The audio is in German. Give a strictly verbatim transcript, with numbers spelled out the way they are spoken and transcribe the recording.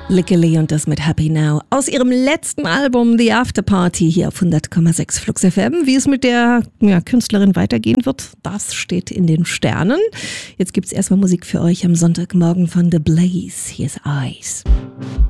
Lickily und das mit Happy Now. Aus ihrem letzten Album The After Party hier auf hundert Komma sechs Flux F M. Wie es mit der ja, Künstlerin weitergehen wird, das steht in den Sternen. Jetzt gibt es erstmal Musik für euch am Sonntagmorgen von The Blaze. Hier ist Eyes.